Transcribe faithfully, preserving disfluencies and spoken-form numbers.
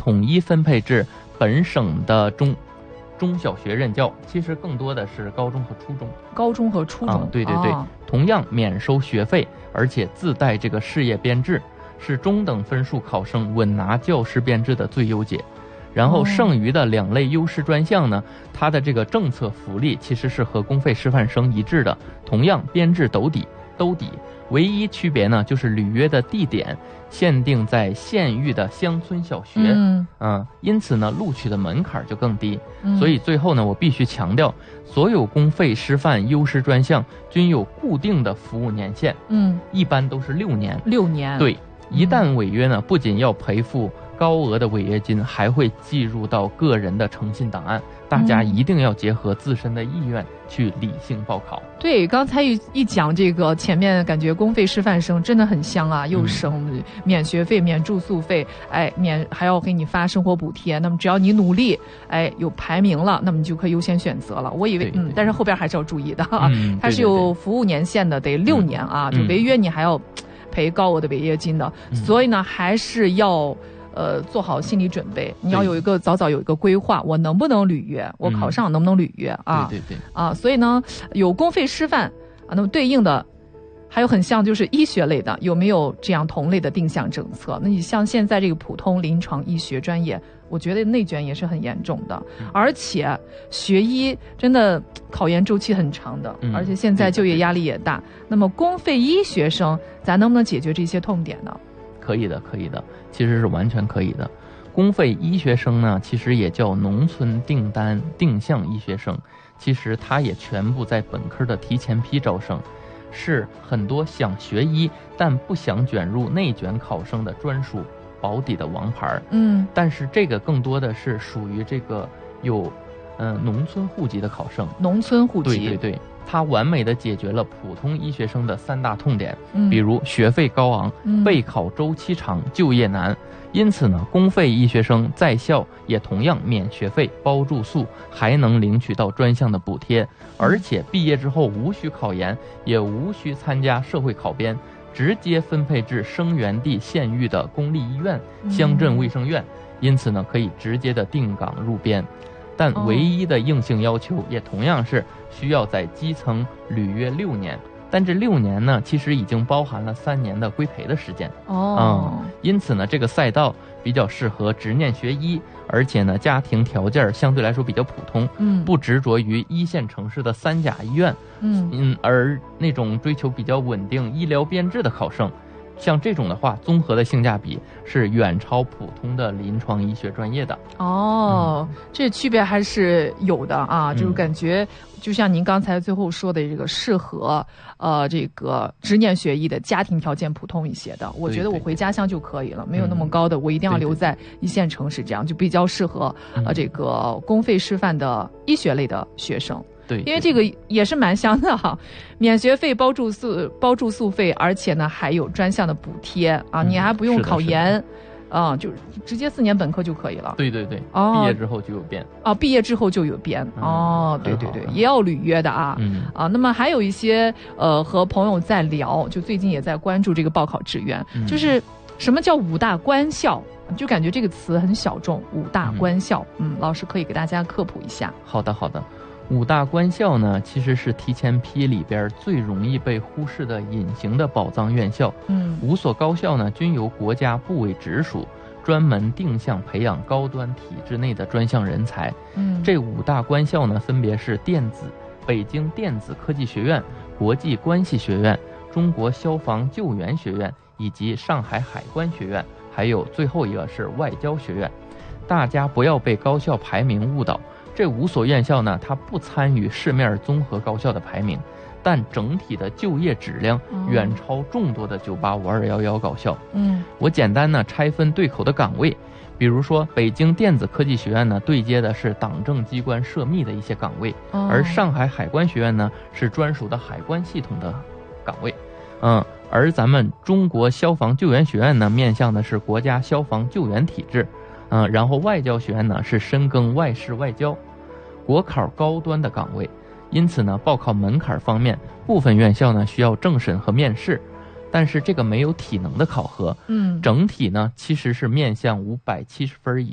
统一分配至本省的中中小学任教，其实更多的是高中和初中。 高中和初中， 啊、对对对、哦，同样免收学费，而且自带这个事业编制，是中等分数考生稳拿教师编制的最优解。然后剩余的两类优势专项呢，它的这个政策福利其实是和公费师范生一致的，同样编制兜底兜底，唯一区别呢就是履约的地点限定在县域的乡村小学， 嗯， 嗯，因此呢录取的门槛就更低。嗯、所以最后呢，我必须强调，所有公费师范优师专项均有固定的服务年限， 嗯， 一般都是六年。 六年， 对，一旦违约呢，不仅要赔付高额的违约金，还会计入到个人的诚信档案。大家一定要结合自身的意愿去理性报考。 对，刚才一一讲这个，前面感觉公费师范生真的很香啊，又省、嗯、免学费、免住宿费，哎，免还要给你发生活补贴。那么只要你努力，哎，有排名了，那么你就可以优先选择了。我以为，嗯，但是后边还是要注意的啊，嗯、它是有服务年限的，得六年啊，嗯、就违约你还要赔高额的违约金的，嗯、所以呢，还是要。呃，做好心理准备，你要有一个早早有一个规划，我能不能履约？我考上能不能履约、嗯、啊？ 对对对啊，所以呢，有公费师范啊，那么对应的还有很像就是医学类的，有没有这样同类的定向政策？那你像现在这个普通临床医学专业，我觉得内卷也是很严重的，嗯、而且学医真的考研周期很长的，嗯、而且现在就业压力也大。那么公费医学生，咱能不能解决这些痛点呢？ 可以的，可以的，其实是完全可以的。公费医学生呢，其实也叫农村订单定向医学生，其实它也全部在本科的提前批招生，是很多想学医但不想卷入内卷考生的专属保底的王牌。 嗯， 但是这个更多的是属于这个有，呃，农村户籍的考生。 农村户籍， 对对对。它完美的解决了普通医学生的三大痛点， 嗯、 比如学费高昂、 嗯、 备考周期长、就业难。因此呢，公费医学生在校也同样免学费、包住宿，还能领取到专项的补贴，而且毕业之后无需考研，也无需参加社会考编，直接分配至生源地县域的公立医院、乡镇卫生院，嗯、因此呢，可以直接的定岗入编。但唯一的硬性要求也同样是需要在基层履约六年，但这六年呢，其实已经包含了三年的规培的时间。 哦， 嗯，因此呢，这个赛道比较适合执念学医，而且呢，家庭条件相对来说比较普通， 嗯， 不执着于一线城市的三甲医院， 嗯嗯，而那种追求比较稳定医疗编制的考生。像这种的话，综合的性价比是远超普通的临床医学专业的。 哦，嗯、这区别还是有的啊， 嗯、 就是感觉就像您刚才最后说的这个适合呃这个执念学医的家庭条件普通一些的，我觉得我回家乡就可以了，对对对，没有那么高的，嗯、我一定要留在一线城市，这样就比较适合呃这个公费师范的医学类的学生。 对， 因为这个也是蛮香的哈，免学费、包住宿、包住宿费，而且呢还有专项的补贴啊， 嗯、 你还不用考研，啊，就直接四年本科就可以了。 对对对， 哦， 毕业之后就有编。 哦，毕业之后就有编。 嗯、 哦，对对对，也要履约的啊。 嗯啊，那么还有一些呃和朋友在聊，就最近也在关注这个报考志愿， 嗯、 就是什么叫五大官校？就感觉这个词很小众，五大官校。嗯，嗯老师可以给大家科普一下。 好的好的。五大官校呢，其实是提前批里边最容易被忽视的隐形的宝藏院校。 嗯， 五所高校呢，均由国家部委直属，专门定向培养高端体制内的专项人才。 嗯， 这五大官校呢，分别是电子、北京电子科技学院、国际关系学院、中国消防救援学院以及上海海关学院，还有最后一个是外交学院。大家不要被高校排名误导。这五所院校呢，它不参与市面综合高校的排名，但整体的就业质量远超众多的九八五、二幺幺高校。 嗯， 我简单呢拆分对口的岗位，比如说北京电子科技学院呢，对接的是党政机关涉密的一些岗位， 哦、 而上海海关学院呢是专属的海关系统的岗位。嗯，而咱们中国消防救援学院呢，面向的是国家消防救援体制。嗯，然后外交学院呢是深耕外事外交，国考高端的岗位，因此呢，报考门槛方面，部分院校呢需要政审和面试，但是这个没有体能的考核， 嗯， 整体呢其实是面向五百七十分以